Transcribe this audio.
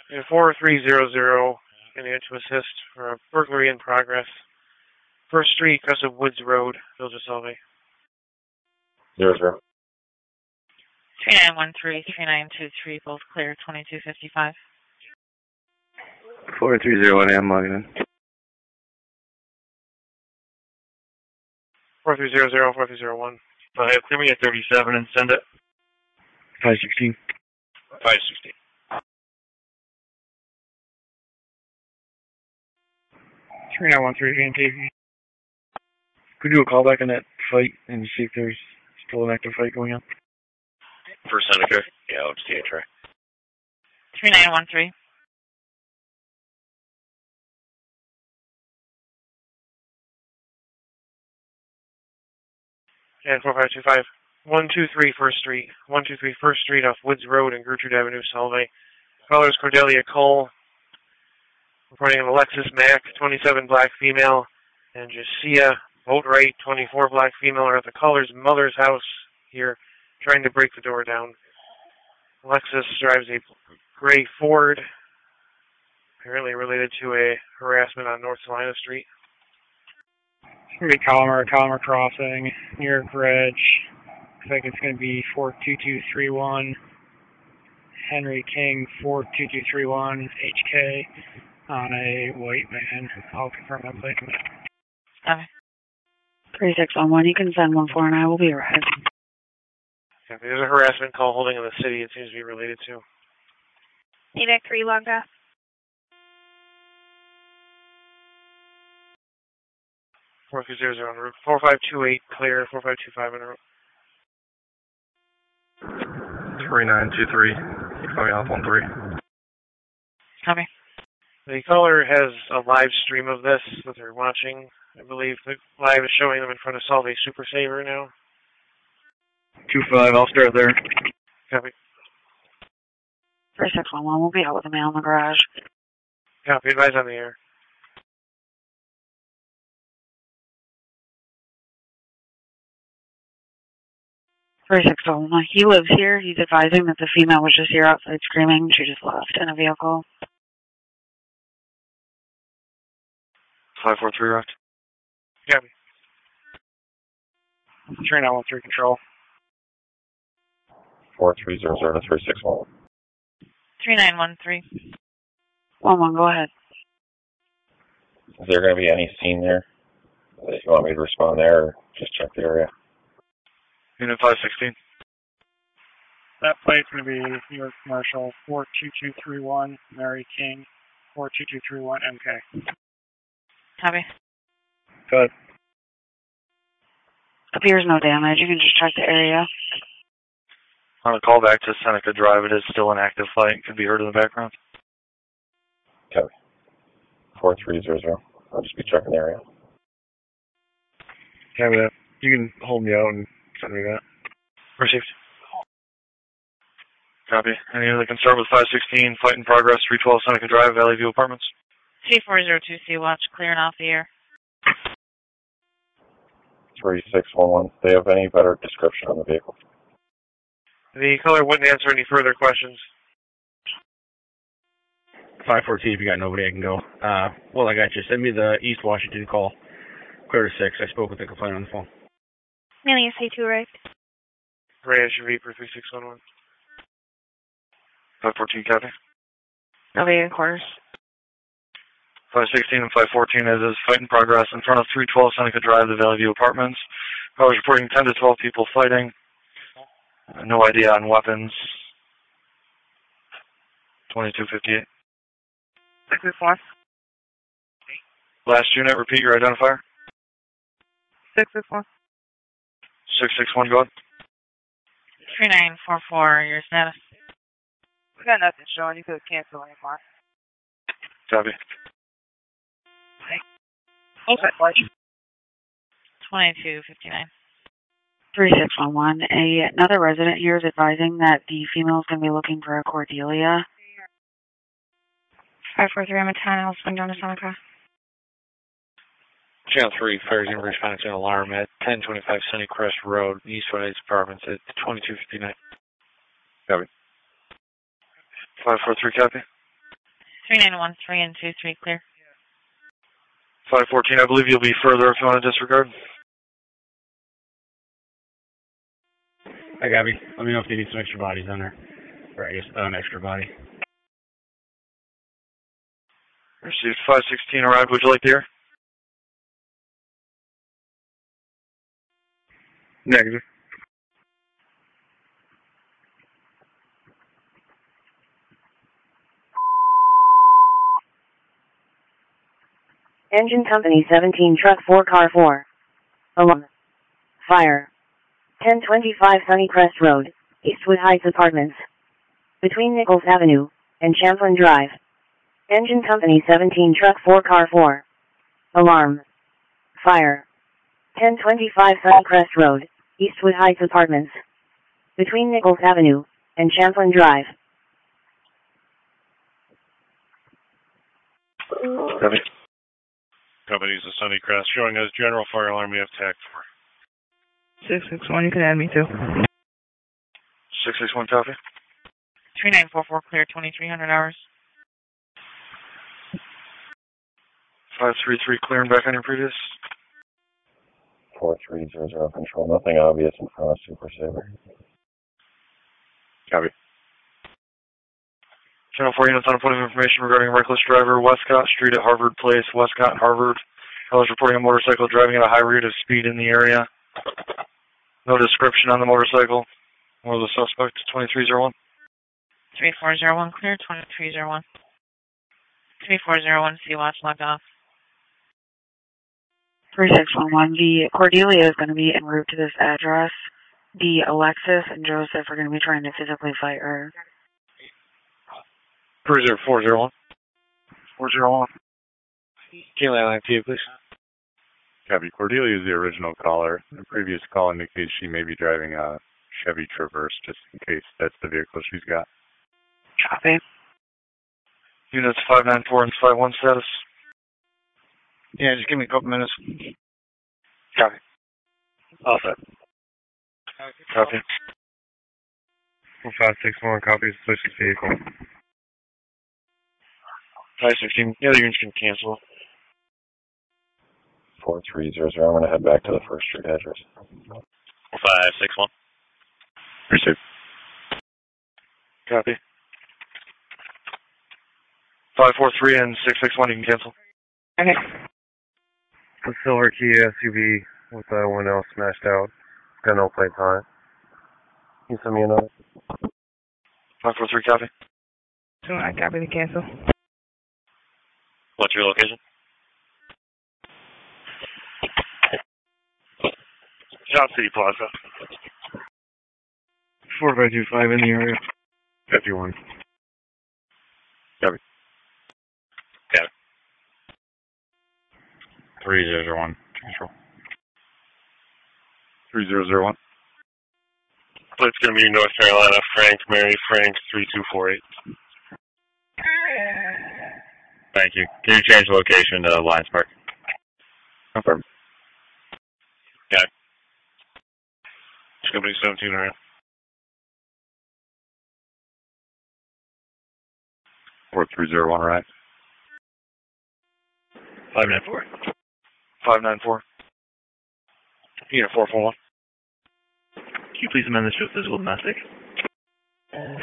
And 4300, continuing to assist for a burglary in progress. First Street, Crescent Woods Road, Village of Solvay. 00. 3913, 3923, both clear, 2255. 4301, I'm logging in. 4300, 4301. Give me a 37 and send it. 516. 516. 3913, VNT. Could you do a callback on that fight and see if there's still an active fight going on? For Seneca? Yeah, I'll just take a try. 3913. And 4525. 123 First Street. 123 First Street off Woods Road and Gertrude Avenue, Solvay. Callers Cordelia Cole. Reporting an Alexis Mack, 27 black female, and Josiah Boatwright, 24 black female, are at the caller's mother's house here, trying to break the door down. Alexis drives a gray Ford, apparently related to a harassment on North Salina Street. It's going to be Collimer Crossing, near Bridge. Looks like it's going to be 42231. Henry King, 42231, HK, on a white van. I'll confirm that plate. Okay. 3611, you can send 14 and I will be arrived. Yeah, there's a harassment call holding in the city it seems to be related to. ADEC 3 logged off. 4300 en route. 4528 clear, 4525 en route. 3923, coming off on 3. Copy. The caller has a live stream of this that they're watching. I believe the live is showing them in front of Solvay Super Saver now. 25, I'll start there. Copy. 3611, we'll be out with a man in the garage. Copy, advise on the air. He lives here. He's advising that the female was just here outside screaming. She just left in a vehicle. 543 route. Copy. 3913 control. 4300 to 361. 3913. 11, go ahead. Is there going to be any scene there that you want me to respond there, or just check the area? Unit 516. That plate's going to be New York Commercial, 42231, Mary King, 42231, MK. Copy. Good. Appears no damage. You can just check the area. On a call back to Seneca Drive, it is still an active fight. Could be heard in the background. Copy. 4300. I'll just be checking the area. Copy that. You can hold me out and send me that. Received. Copy. Any other can start with 516, fight in progress, 312 Seneca Drive, Valley View Apartments. C402C watch, clearing off the air. 3611. Do they have any better description on the vehicle? The caller wouldn't answer any further questions. 514, if you got nobody, I can go. Well, I got you. Send me the East Washington call. Clear to 6. I spoke with the complainant on the phone. Amelia C2 arrived. Gray SUV for 3611. 514, copy. Copy, of course. 516 and 514 is fight in progress in front of 312 Seneca Drive, the Valley View Apartments. I was reporting 10 to 12 people fighting. No idea on weapons. 2258. 661. Last unit, repeat your identifier. 661. 661, go ahead. 3944, your status. We got nothing showing. You could cancel anymore. Copy. Okay. 2259. 3611. Another resident here is advising that the female is going to be looking for a Cordelia. 543, I'm at 10. I'll swing down to Seneca. Channel 3, fires in response to an alarm at 1025 Sunnycrest Road, Eastwise Apartments at 2259. Copy. 543, copy. 3913 and 23 clear. 514, I believe you'll be further if you want to disregard. Hi, Gabby. Let me know if they need some extra bodies on there. Or I guess an extra body. Received 516 arrived. Would you like to hear? Negative. Engine Company 17 Truck 4 Car 4. Alarm. Fire. 1025 Sunnycrest Road, Eastwood Heights Apartments. Between Nichols Avenue and Champlain Drive. Engine Company 17 Truck 4 Car 4. Alarm. Fire. 1025 Sunnycrest Road, Eastwood Heights Apartments. Between Nichols Avenue and Champlain Drive. Copy. Company's the Sunnycrest, showing us general fire alarm. We have TAC 4. 661, you can add me too. 661, copy. 3944 clear, 2300 hours. 533, clearing back on your previous. 4300 control. Nothing obvious in front of Super Saver. Copy. Channel 4 units on a point of information regarding reckless driver, Westcott Street at Harvard Place, Westcott, Harvard. I was reporting a motorcycle driving at a high rate of speed in the area. No description on the motorcycle or the suspect. 2301. 3401 clear, 2301. 3401, C-Watch logged off. 3611, the Cordelia is going to be en route to this address. The Alexis and Joseph are going to be trying to physically fight her. Cruiser 401. 401. Can you line to you, please? Copy. Cordelia is the original caller. The previous call indicates she may be driving a Chevy Traverse, just in case that's the vehicle she's got. Copy. Units 594 and 51 status. Yeah, just give me a couple minutes. Copy. All set. Copy. 561 copies of suspicious vehicle. 516, the other units can cancel. 4300. I'm going to head back to the First Street address. 561. Received. Copy. 543 and 661, you can cancel. Okay. The silver Kia SUV with the window smashed out. Got no plates on it. Can you send me another? 543, copy. So I copy the cancel. What's your location? South City Plaza. 4525 in the area. 51. Copy. Got it. 3001. Control. 3001. It's going to be North Carolina, Frank, Mary, Frank, 3248. Thank you. Can you change the location to Lions Park? Confirm. Got it. Company 17 around. 4301, right? 594. 594. Unit 441. Can you please amend this to physical domestic?